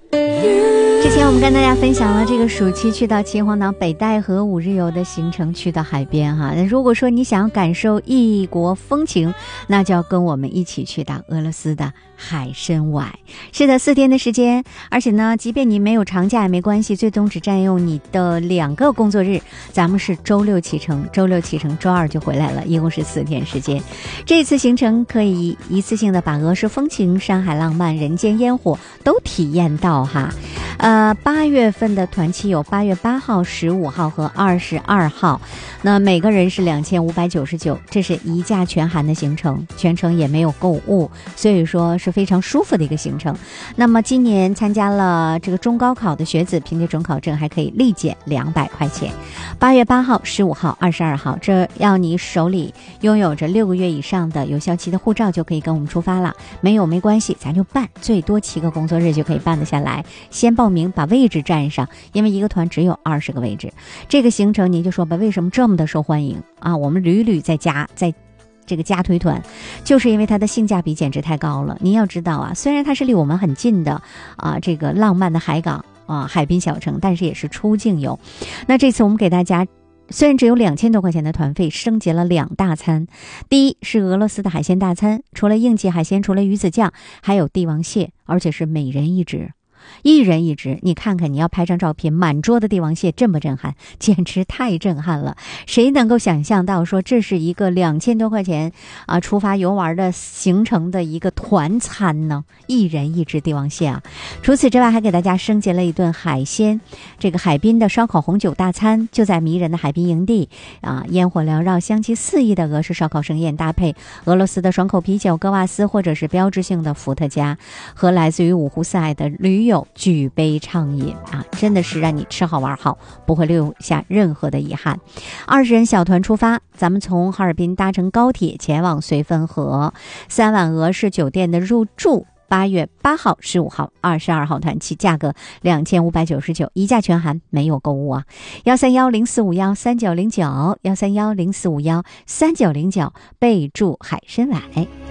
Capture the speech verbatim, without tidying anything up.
之前我们跟大家分享了这个暑期去到秦皇岛北戴河五日游的行程，去到海边哈。如果说你想要感受异国风情，那就要跟我们一起去到俄罗斯的海参崴。是的，四天的时间，而且呢，即便你没有长假也没关系，最终只占用你的两个工作日。咱们是周六启程，周六启程，周二就回来了，一共是四天时间。这次行程可以一次性的把俄式风情、山海浪漫、人间烟火都体验到哈。呃，八月份的团期有八月八号、十五号和二十二号，那每个人是两千五百九十九，这是一价全含的行程，全程也没有购物，所以说是非常舒服的一个行程。那么今年参加了这个中高考的学子，凭借准考证还可以立减两百块钱。八月八号、十五号、二十二号，这要你手里拥有着六个月以上的有效期的护照就可以跟我们出发了。没有没关系，咱就办，最多七个工作日就可以办得下来。先报名把位置占上，因为一个团只有二十个位置。这个行程您就说吧，为什么这么的受欢迎啊？我们屡屡在加在这个加推团，就是因为它的性价比简直太高了。您要知道啊，虽然它是离我们很近的啊，这个浪漫的海港啊，海滨小城，但是也是出境游。那这次我们给大家虽然只有两千多块钱的团费，升级了两大餐。第一是俄罗斯的海鲜大餐，除了应季海鲜，除了鱼子酱，还有帝王蟹，而且是每人一只。一人一只，你看看，你要拍张照片，满桌的帝王蟹，震不震撼？简直太震撼了！谁能够想象到说这是一个两千多块钱啊出发游玩的行程的一个团餐呢？一人一只帝王蟹啊！除此之外，还给大家升级了一顿海鲜，这个海滨的烧烤红酒大餐，就在迷人的海滨营地啊，烟火缭绕，香气四溢的俄式烧烤盛宴，搭配俄罗斯的爽口啤酒、格瓦斯或者是标志性的伏特加，和来自于五湖四海的驴友举杯畅饮啊，真的是让你吃好玩好，不会留下任何的遗憾。二十人小团出发，咱们从哈尔滨搭乘高铁前往绥芬河，三晚俄式酒店的入住。八月八号、十五号、二十二号团期，价格两千五百九十九，一价全含，没有购物啊。幺三幺零四五幺三九零九，幺三幺零四五幺三九零九，备注海参崴。